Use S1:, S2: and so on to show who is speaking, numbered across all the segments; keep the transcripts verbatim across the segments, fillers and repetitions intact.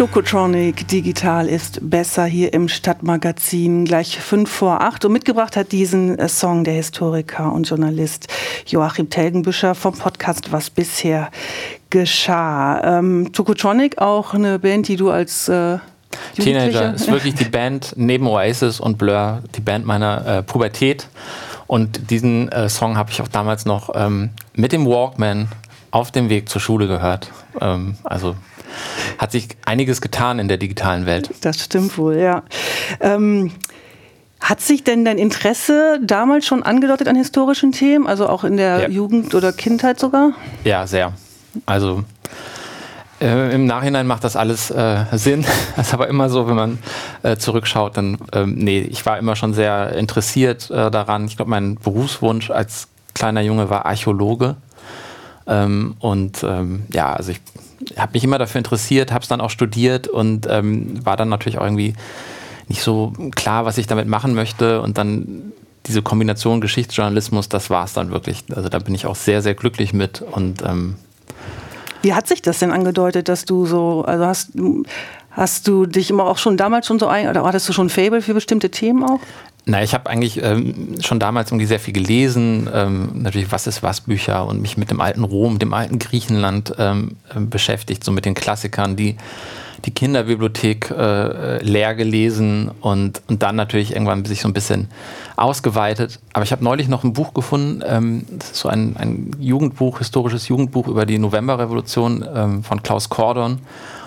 S1: Tokotronic digital ist besser hier im Stadtmagazin, gleich fünf vor acht. Und mitgebracht hat diesen Song der Historiker und Journalist Joachim Telgenbüscher vom Podcast Was bisher geschah. Ähm, Tokotronic, auch eine Band, die du als äh,
S2: Teenager ist wirklich die Band neben Oasis und Blur, die Band meiner äh, Pubertät. Und diesen äh, Song habe ich auch damals noch ähm, mit dem Walkman auf dem Weg zur Schule gehört. Ähm, also hat sich einiges getan in der digitalen Welt.
S1: Das stimmt wohl, ja. Ähm, hat sich denn dein Interesse damals schon angedeutet an historischen Themen? Also auch in der
S2: ja.
S1: Jugend oder Kindheit sogar?
S2: Ja, sehr. Also äh, im Nachhinein macht das alles äh, Sinn. Das ist aber immer so, wenn man äh, zurückschaut, dann, ähm, nee, ich war immer schon sehr interessiert äh, daran. Ich glaube, mein Berufswunsch als kleiner Junge war Archäologe. Ähm, und ähm, ja, also ich habe mich immer dafür interessiert, habe es dann auch studiert und ähm, war dann natürlich auch irgendwie nicht so klar, was ich damit machen möchte. Und dann diese Kombination Geschichtsjournalismus, das war es dann wirklich. Also da bin ich auch sehr, sehr glücklich mit. Und ähm,
S1: wie hat sich das denn angedeutet, dass du so, also hast, hast du dich immer auch schon damals schon so ein, oder hattest du schon ein Faible für bestimmte Themen auch?
S2: Na, ich habe eigentlich ähm, schon damals irgendwie sehr viel gelesen, ähm, natürlich Was ist was Bücher und mich mit dem alten Rom, dem alten Griechenland ähm, äh, beschäftigt, so mit den Klassikern, die, die Kinderbibliothek äh, leer gelesen und, und dann natürlich irgendwann sich so ein bisschen ausgeweitet. Aber ich habe neulich noch ein Buch gefunden, ähm, das ist so ein, ein Jugendbuch, historisches Jugendbuch über die Novemberrevolution ähm, von Klaus Kordon.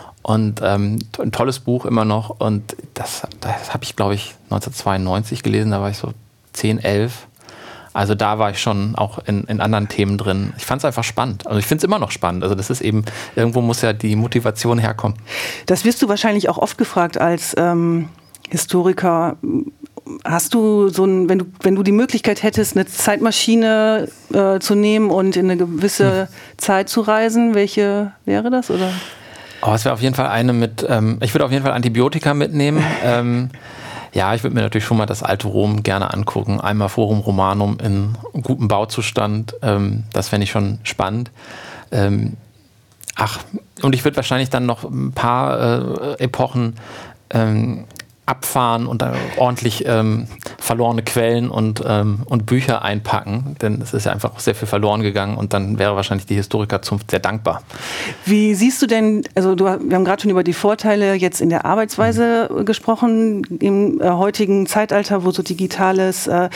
S2: Und ähm, ein tolles Buch immer noch. Und das, das habe ich, glaube ich, neunzehnhundertzweiundneunzig gelesen. Da war ich so zehn, elf. Also da war ich schon auch in, in anderen Themen drin. Ich fand es einfach spannend. Also ich finde es immer noch spannend. Also das ist eben, irgendwo muss ja die Motivation herkommen.
S1: Das wirst du wahrscheinlich auch oft gefragt als ähm, Historiker. Hast du so ein, wenn du, wenn du die Möglichkeit hättest, eine Zeitmaschine äh, zu nehmen und in eine gewisse hm. Zeit zu reisen, welche wäre das, oder?
S2: Oh, es wäre auf jeden Fall eine mit, ähm, ich würde auf jeden Fall Antibiotika mitnehmen. ähm, ja, ich würde mir natürlich schon mal das alte Rom gerne angucken. Einmal Forum Romanum in gutem Bauzustand. Ähm, das fände ich schon spannend. Ähm, ach, und ich würde wahrscheinlich dann noch ein paar äh, Epochen ähm, abfahren und da ordentlich ähm, verlorene Quellen und, ähm, und Bücher einpacken, denn es ist ja einfach auch sehr viel verloren gegangen und dann wäre wahrscheinlich die Historikerzunft sehr dankbar.
S1: Wie siehst du denn, also du, wir haben gerade schon über die Vorteile jetzt in der Arbeitsweise mhm. gesprochen, im äh, heutigen Zeitalter, wo so Digitales äh,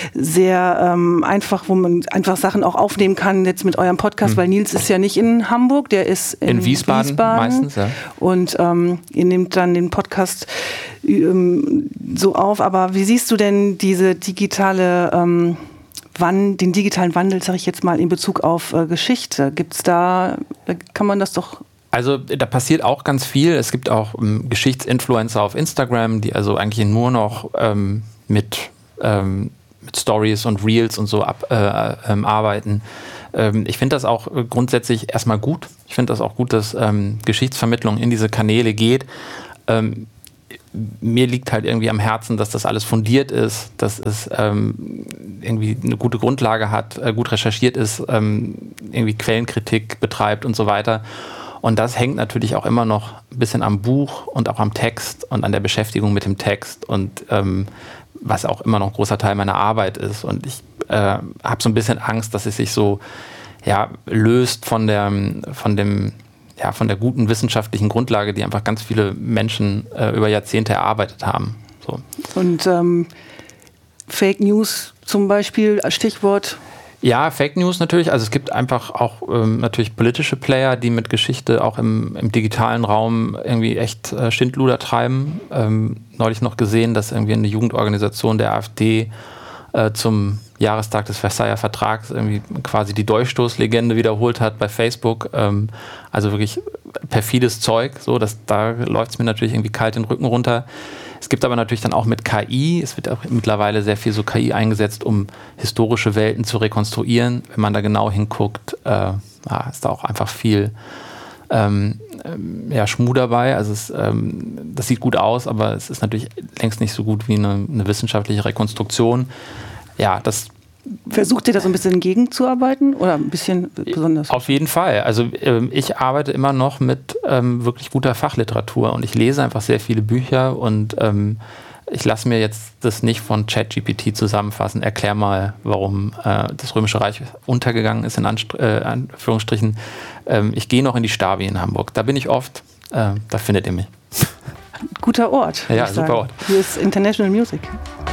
S1: sehr ähm, einfach, wo man einfach Sachen auch aufnehmen kann, jetzt mit eurem Podcast, mhm. weil Nils ist ja nicht in Hamburg, der ist in,
S2: in Wiesbaden,
S1: Wiesbaden
S2: meistens, ja.
S1: Und ähm, ihr nehmt dann den Podcast so auf, aber wie siehst du denn diese digitale, ähm, wann, den digitalen Wandel, sage ich jetzt mal, in Bezug auf äh, Geschichte? Gibt's da, kann man das doch...
S2: Also da passiert auch ganz viel. Es gibt auch ähm, Geschichtsinfluencer auf Instagram, die also eigentlich nur noch ähm, mit, ähm, mit Stories und Reels und so ab, äh, ähm, arbeiten. Ähm, ich finde das auch grundsätzlich erstmal gut. Ich finde das auch gut, dass ähm, Geschichtsvermittlung in diese Kanäle geht. Ähm, Mir liegt halt irgendwie am Herzen, dass das alles fundiert ist, dass es ähm, irgendwie eine gute Grundlage hat, äh, gut recherchiert ist, ähm, irgendwie Quellenkritik betreibt und so weiter. Und das hängt natürlich auch immer noch ein bisschen am Buch und auch am Text und an der Beschäftigung mit dem Text und ähm, was auch immer noch ein großer Teil meiner Arbeit ist. Und ich äh, habe so ein bisschen Angst, dass es sich so ja, löst von der, von dem ja, von der guten wissenschaftlichen Grundlage, die einfach ganz viele Menschen äh, über Jahrzehnte erarbeitet haben. So.
S1: Und ähm, Fake News zum Beispiel, Stichwort?
S2: Ja, Fake News natürlich. Also es gibt einfach auch ähm, natürlich politische Player, die mit Geschichte auch im, im digitalen Raum irgendwie echt äh, Schindluder treiben. Ähm, neulich noch gesehen, dass irgendwie eine Jugendorganisation der AfD äh, zum Jahrestag des Versailler Vertrags irgendwie quasi die Dolchstoßlegende wiederholt hat bei Facebook. Ähm, also wirklich perfides Zeug. So, dass, da läuft es mir natürlich irgendwie kalt den Rücken runter. Es gibt aber natürlich dann auch mit K I, es wird auch mittlerweile sehr viel so K I eingesetzt, um historische Welten zu rekonstruieren. Wenn man da genau hinguckt, äh, ja, ist da auch einfach viel ähm, ja, Schmuh dabei. Also es, ähm, das sieht gut aus, aber es ist natürlich längst nicht so gut wie eine, eine wissenschaftliche Rekonstruktion. Ja, das
S1: Versucht ihr da so ein bisschen entgegenzuarbeiten oder ein bisschen besonders?
S2: Auf jeden Fall. Also ähm, ich arbeite immer noch mit ähm, wirklich guter Fachliteratur und ich lese einfach sehr viele Bücher und ähm, ich lasse mir jetzt das nicht von ChatGPT zusammenfassen. Erklär mal, warum äh, das Römische Reich untergegangen ist, in Anst- äh, Anführungsstrichen. Ähm, ich gehe noch in die Stabi in Hamburg. Da bin ich oft. Äh, da findet ihr mich.
S1: Guter Ort.
S2: Ja, super Ort.
S1: Hier ist International Music.